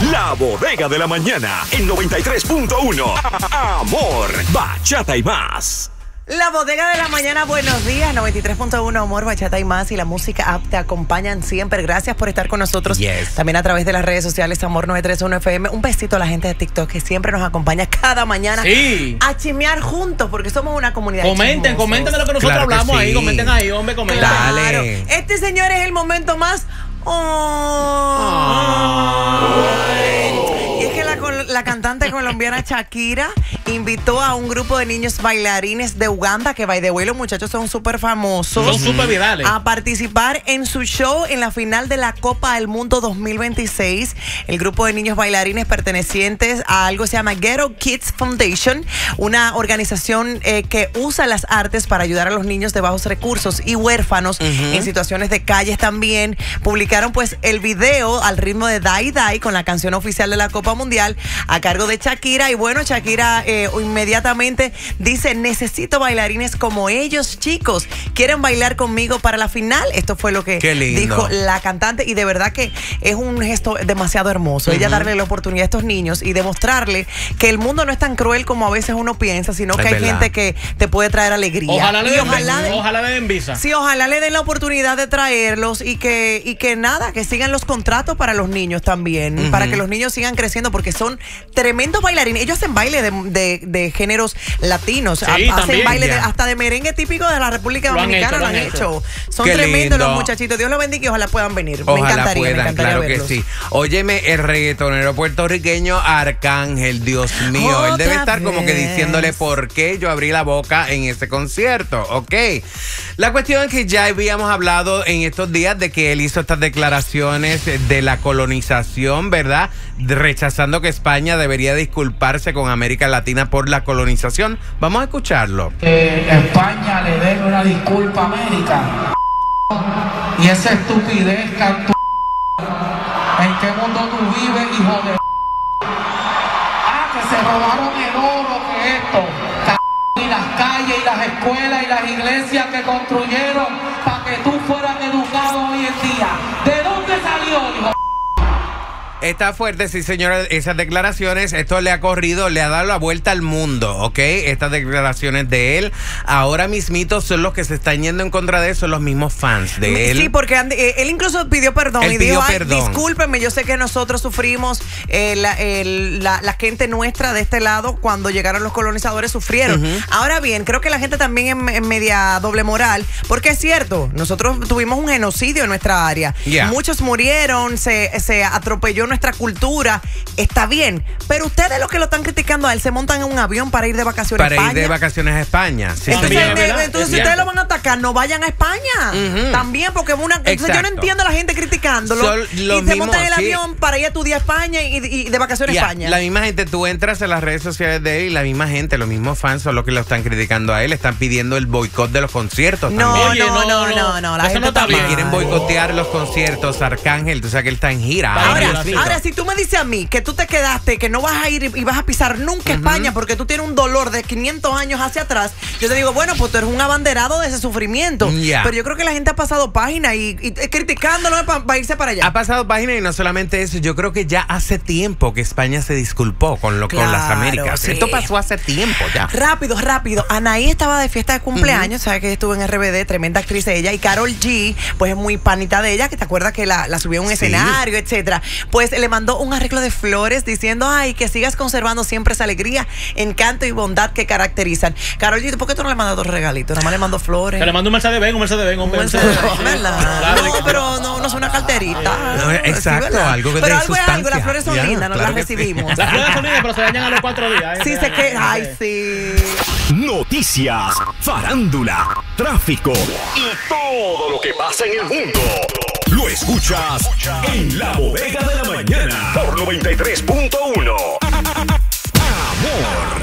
La Bodega de la Mañana en 93.1. Amor, bachata y más. La Bodega de la Mañana, buenos días, 93.1, Amor, bachata y más, y la música app te acompañan siempre. Gracias por estar con nosotros. Yes. También a través de las redes sociales, Amor 931 FM. Un besito a la gente de TikTok que siempre nos acompaña cada mañana a chismear juntos, porque somos una comunidad. Comenten de lo que nosotros Claro que hablamos ahí. sí. Comenten ahí, hombre, comenten. Claro. Dale. Este, señor, es el momento más... Y es que la cantante colombiana Shakira invitó a un grupo de niños bailarines de Uganda, que by the way, los muchachos son súper famosos. Son súper virales. A participar en su show en la final de la Copa del Mundo 2026. El grupo de niños bailarines pertenecientes a algo que se llama Ghetto Kids Foundation, una organización que usa las artes para ayudar a los niños de bajos recursos y huérfanos en situaciones de calles también. Publicaron pues el video al ritmo de Die Die con la canción oficial de la Copa Mundial a cargo de Shakira. Y bueno, Shakira inmediatamente dice: necesito bailarines como ellos, chicos. ¿Quieren bailar conmigo para la final? Esto fue lo que dijo la cantante, y de verdad que es un gesto demasiado hermoso. Ella darle la oportunidad a estos niños y demostrarle que el mundo no es tan cruel como a veces uno piensa, sino que hay gente que te puede traer alegría. Ojalá le den visa. Sí, ojalá le den la oportunidad de traerlos y que nada, que sigan los contratos para los niños también, para que los niños sigan creciendo, porque son tremendos bailarines. Ellos hacen baile de géneros latinos, hacen baile hasta de merengue típico de la República Dominicana, lo han hecho. Son tremendos los muchachitos. Dios los bendiga y ojalá puedan venir. Ojalá me encantaría claro verlos. que sí. Óyeme, el reggaetonero puertorriqueño Arcángel, Dios mío, él debe estar como que diciéndole por qué yo abrí la boca en ese concierto, ¿ok? La cuestión es que ya habíamos hablado en estos días de que él hizo estas declaraciones de la colonización, ¿verdad? Rechazando que España debería disculparse con América Latina por la colonización. Vamos a escucharlo. España le debe una disculpa a América. Y esa estupidez, canto. ¿En qué mundo tú vives, hijo de... que se robaron el oro, que esto. Y las calles y las escuelas y las iglesias que construyeron para que tú fueras educado hoy en día. ¿De dónde salió, hijo? Está fuerte, sí, señora, esas declaraciones. Esto le ha corrido, le ha dado la vuelta al mundo, ¿ok? Estas declaraciones de él, ahora mismito son los que se están yendo en contra de eso, son los mismos fans de él. Sí, porque él incluso pidió perdón y dijo: discúlpenme, yo sé que nosotros sufrimos, la gente nuestra de este lado, cuando llegaron los colonizadores, sufrieron. Ahora bien, creo que la gente también es media doble moral, porque es cierto, nosotros tuvimos un genocidio en nuestra área. Muchos murieron, se atropelló nuestra cultura, está bien, pero ustedes los que lo están criticando a él se montan en un avión para ir de vacaciones a España. Para ir de vacaciones a España. Sí, entonces si ustedes lo van a atacar, no vayan a España. También, porque entonces yo no entiendo a la gente criticándolo y se montan en el avión para ir a estudiar a España y de vacaciones a España. La misma gente, tú entras en las redes sociales de él y la misma gente, los mismos fans son los que lo están criticando a él, están pidiendo el boicot de los conciertos. No, la gente también quieren boicotear los conciertos. Arcángel, tú sabes que él está en gira. Ahora, si tú me dices a mí que tú te quedaste, que no vas a ir y vas a pisar nunca España porque tú tienes un dolor de 500 años hacia atrás, yo te digo, bueno, pues tú eres un abanderado de ese sufrimiento. Pero yo creo que la gente ha pasado página y criticándolo para irse para allá. Ha pasado página, y no solamente eso, yo creo que ya hace tiempo que España se disculpó con las Américas. Sí. Esto pasó hace tiempo ya. Rápido. Anaí estaba de fiesta de cumpleaños, sabes que estuvo en RBD, tremenda actriz ella, y Karol G, pues es muy panita de ella, que te acuerdas que la subió a un escenario, etcétera. Pues le mandó un arreglo de flores diciendo: ay, que sigas conservando siempre esa alegría, encanto y bondad que caracterizan. Karol G, ¿por qué tú no le mandas otro regalito? Nada más le mando flores. Que le mando un Mercedes-Benz, ¿verdad? No, pero no es una carterita. No, exacto, sí, algo que pero de algo sustancia. es algo, las flores son lindas, las recibimos. Las flores son lindas, pero se dañan a los 4 días. Sí, ay, sí. Noticias, farándula, tráfico y todo lo que pasa en el mundo. Lo escuchas en La Bodega de la Mañana por 93.1. Amor,